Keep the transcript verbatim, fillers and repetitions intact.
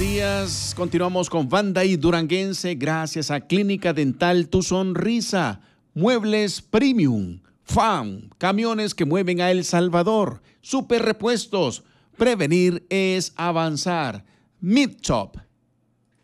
días. Continuamos con Banda y Duranguense gracias a Clínica Dental Tu Sonrisa, Muebles Premium, F A M, camiones que mueven a El Salvador, Super Repuestos, prevenir es avanzar, Meat Shop,